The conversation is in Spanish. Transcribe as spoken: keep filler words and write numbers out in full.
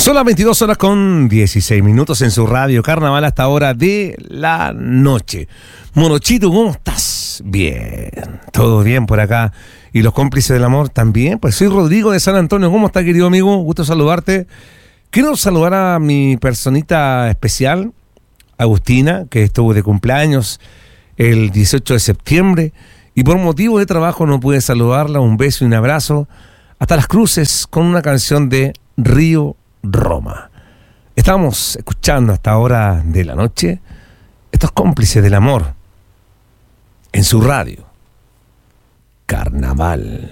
Son las veintidós horas con dieciséis minutos en su radio Carnaval hasta hora de la noche. Morochito, ¿cómo estás? Bien, todo bien por acá. Y los cómplices del amor también. Pues soy Rodrigo de San Antonio. ¿Cómo está, querido amigo? Gusto saludarte. Quiero saludar a mi personita especial, Agustina, que estuvo de cumpleaños el dieciocho de septiembre. Y por motivo de trabajo no pude saludarla. Un beso y un abrazo hasta las cruces con una canción de Río Roma. Estamos escuchando hasta hora de la noche estos cómplices del amor en su radio Carnaval.